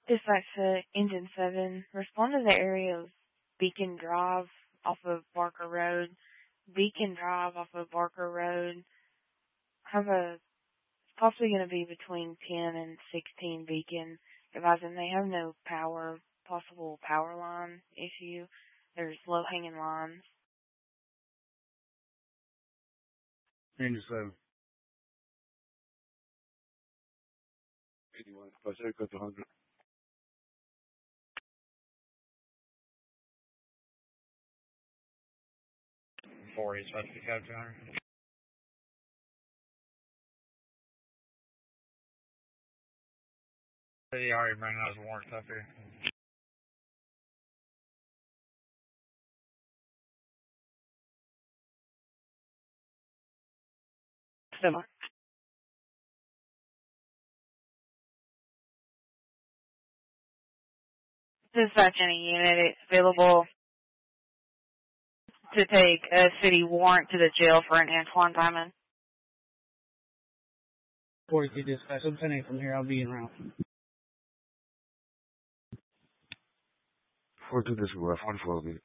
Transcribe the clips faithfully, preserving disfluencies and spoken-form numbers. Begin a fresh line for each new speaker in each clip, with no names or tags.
Dispatch to Engine seven. Respond to the area of Beacon Drive off of Barker Road. Beacon Drive off of Barker Road. Have a, it's possibly going to be between ten and sixteen Beacon. Advising they have no power, possible power line issue. There's low-hanging lines.
Engine seven.
eighty-one, plus eight, cut to one hundred.
four East, supposed to be code two hundred. City already bring those warrants up here.
Similar. Dispatch any unit available to take a city warrant to the jail for an Antoine Diamond.
forty-two dispatch. I'm sending it from here. I'll be in route.
forty-two dispatch, forty-four, okay.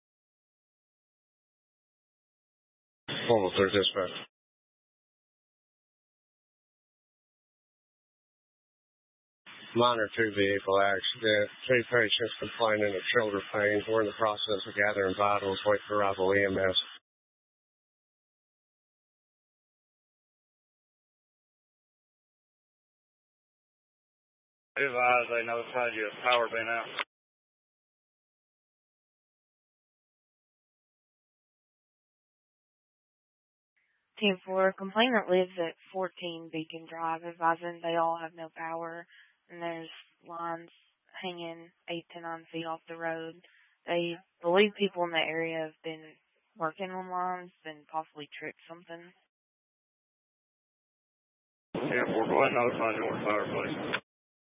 Follow third dispatch. Minor two vehicle accident. Three patients complaining of shoulder pain. We're in the process of gathering vitals. Wait for arrival E M S.
Advise they notified you of power being out.
Team four, complainant lives at fourteen Beacon Drive, advising they all have no power, and there's lines hanging eight to nine feet off the road. They believe people in the area have been working on lines and possibly tripped something.
Yeah, four, go ahead and notify you on power, please.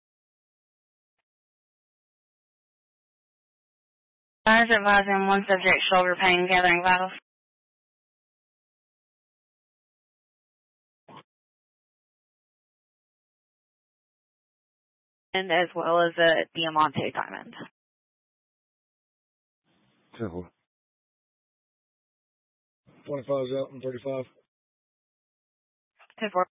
Fires advising one subject shoulder pain, gathering vitals. And as well as a Diamante Diamond.
ten four.
twenty-five's out and thirty-five.
ten four.